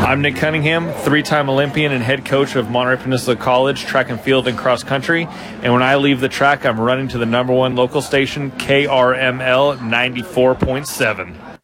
I'm Nick Cunningham, three-time Olympian and head coach of Monterey Peninsula College track and field and cross country. And when I leave the track, I'm running to the #1 local station, KRML 94.7.